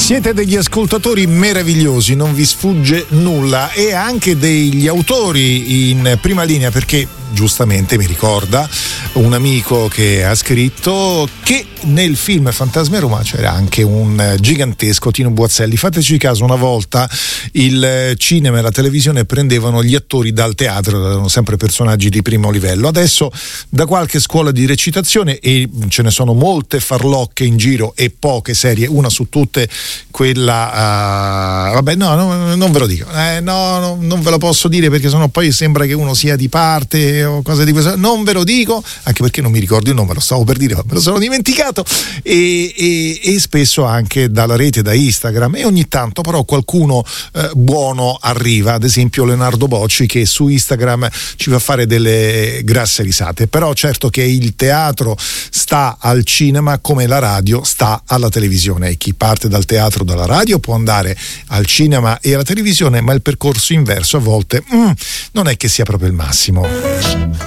Siete degli ascoltatori meravigliosi, non vi sfugge nulla, e anche degli autori in prima linea, perché giustamente mi ricorda un amico che ha scritto che nel film Fantasma a Roma c'era anche un gigantesco Tino Buazzelli. Fateci caso, una volta il cinema e la televisione prendevano gli attori dal teatro, erano sempre personaggi di primo livello. Adesso da qualche scuola di recitazione, e ce ne sono molte farlocche in giro e poche serie, una su tutte quella non ve lo dico, non ve lo posso dire, perché sennò poi sembra che uno sia di parte o cose di questo. Non ve lo dico, anche perché non mi ricordo il nome, lo stavo per dire ma me lo sono dimenticato, e spesso anche dalla rete, da Instagram, e ogni tanto però qualcuno buono arriva, ad esempio Leonardo Bocci, che su Instagram ci fa fare delle grasse risate. Però certo che il teatro sta al cinema come la radio sta alla televisione, e chi parte dal teatro, dalla radio, può andare al cinema e alla televisione, ma il percorso inverso a volte non è che sia proprio il massimo.